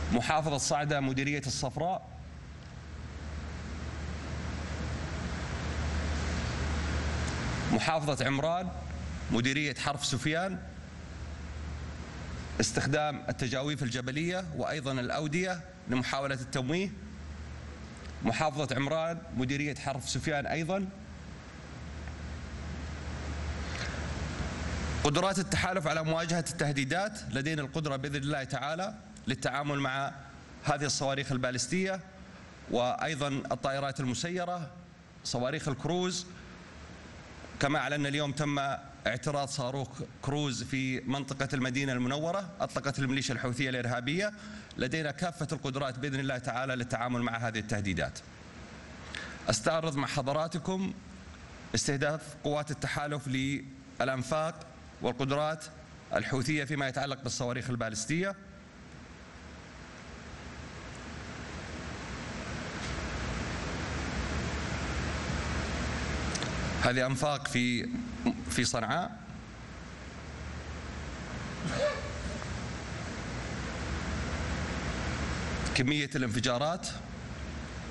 محافظة صعدة مديرية الصفراء، محافظة عمران مديرية حرف سفيان، استخدام التجاويف الجبلية وأيضا الأودية لمحاولة التمويه. محافظة عمران مديرية حرف سفيان أيضا. قدرات التحالف على مواجهة التهديدات، لدينا القدرة بإذن الله تعالى للتعامل مع هذه الصواريخ البالستية وأيضا الطائرات المسيرة، صواريخ الكروز. كما أعلنا اليوم تم اعتراض صاروخ كروز في منطقة المدينة المنورة، أطلقت الميليشيا الحوثية الإرهابية. لدينا كافة القدرات بإذن الله تعالى للتعامل مع هذه التهديدات. أستعرض مع حضراتكم استهداف قوات التحالف للأنفاق والقدرات الحوثية فيما يتعلق بالصواريخ البالستية. هذه أنفاق في صنعاء. كمية الانفجارات